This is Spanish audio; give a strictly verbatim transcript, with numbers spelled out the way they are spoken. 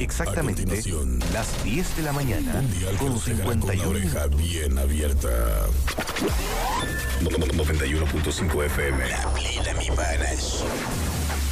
Exactamente las diez de la mañana Un dial que con nos dejará con cincuenta y la uno oreja bien abierta. noventa y uno punto cinco F M. La, la, mi panas.